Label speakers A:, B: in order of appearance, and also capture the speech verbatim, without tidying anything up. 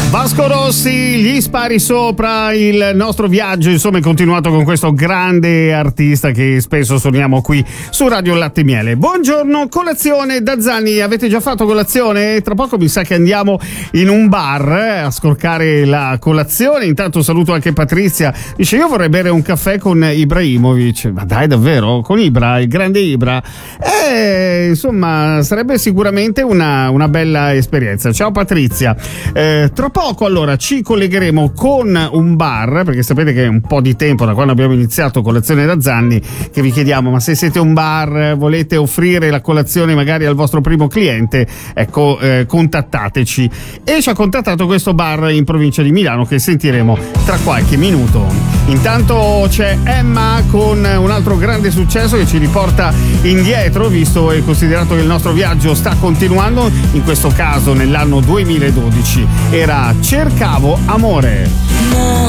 A: Vasco Rossi, gli spari sopra. Il nostro viaggio insomma è continuato con questo grande artista che spesso suoniamo qui su Radio Latte e Miele. Buongiorno, colazione da Zanni. Avete già fatto colazione? Tra poco mi sa che andiamo in un bar eh, a scorcare la colazione. Intanto saluto anche Patrizia, dice io vorrei bere un caffè con Ibrahimovic. Ma dai, davvero? Con Ibra, il grande Ibra? Eh, insomma sarebbe sicuramente una, una bella esperienza. Ciao Patrizia. Eh, tra poco allora ci collegheremo con un bar, perché sapete che è un po' di tempo da quando abbiamo iniziato Colazione da Zanni che vi chiediamo: ma se siete un bar, volete offrire la colazione magari al vostro primo cliente, ecco, eh, contattateci. E ci ha contattato questo bar in provincia di Milano che sentiremo tra qualche minuto. Intanto c'è Emma con un altro grande successo che ci riporta indietro, visto e considerato che il nostro viaggio sta continuando, in questo caso nell'anno duemiladodici. Era Cercavo amore.